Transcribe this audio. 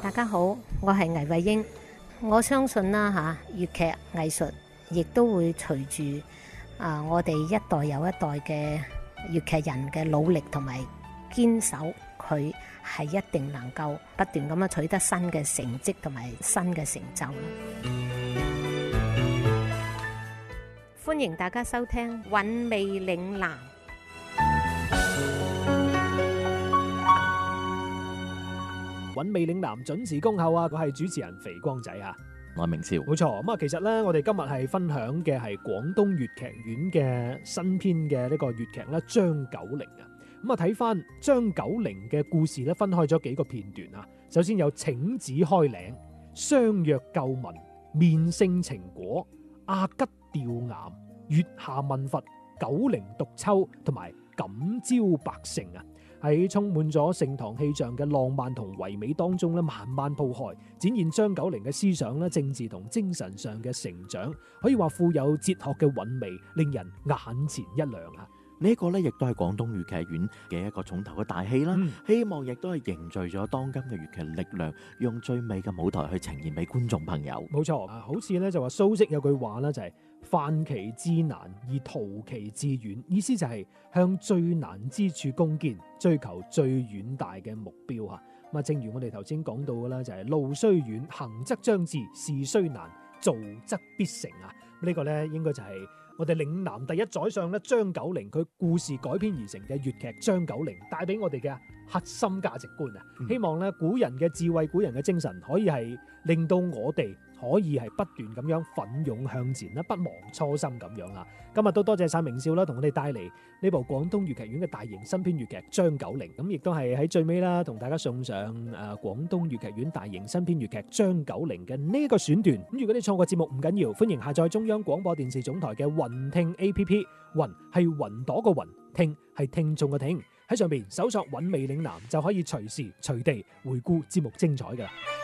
大家好，我係倪慧英。我相信啦粵劇藝術亦都會隨住我哋一代又一代嘅粵劇人嘅努力同埋堅守，佢係一定能夠不斷咁樣取得新嘅成績同埋新嘅成就啦。歡迎大家收聽《韻味嶺南》。 韻味嶺南準時恭候啊！我係主持人肥光仔啊， 我係明少。 冇錯，咁啊，其實咧，我哋今日係分享嘅係廣東粵劇院嘅新編嘅呢個粵劇啦，張九齡啊。咁啊，睇翻張九齡嘅故事咧，分開咗幾個片段啊。首先有請旨開嶺、相約救民、面聖情果、阿吉吊巖、月下問佛、九齡獨秋同埋錦招百成啊。喺充滿咗盛唐氣象嘅浪漫同唯美當中咧，慢慢鋪開，展現張九齡嘅思想咧、政治同精神上嘅成長，可以話富有哲學嘅韻味，令人眼前一亮啊！ 呢一個咧，亦都係廣東粵劇院嘅一個重頭嘅大戲啦。希望亦都係凝聚咗當今嘅粵劇力量，用最美嘅舞台去呈現俾觀眾朋友。 冇錯啊，好似咧就話蘇軾有句話啦，就係犯其至難而圖其至遠，意思就係向最難之處攻堅，追求最遠大嘅目標啊。咁啊，正如我哋頭先講到嘅啦，就係路雖遠，行則將至；事雖難，做則必成啊。呢個咧應該就係我哋嶺南第一宰相咧張九齡佢故事改編而成嘅粵劇張九齡帶俾我哋嘅核心價值觀啊！希望咧古人嘅智慧、古人嘅精神可以係令到我哋可以係不斷咁樣奮勇向前啦，不忘初心咁樣啊！今日都多謝晒明少啦，同我哋帶嚟呢部廣東粵劇院嘅大型新編粵劇張九齡，咁亦都係喺最尾啦，同大家送上廣東粵劇院大型新編粵劇張九齡嘅呢個選段。咁如果你錯過節目唔緊要，歡迎下載中央廣播電視總台嘅雲聽 APP， 雲係雲朵個雲，聽係聽眾嘅聽，喺上邊搜索韻味嶺南就可以隨時隨地回顧節目精彩㗎。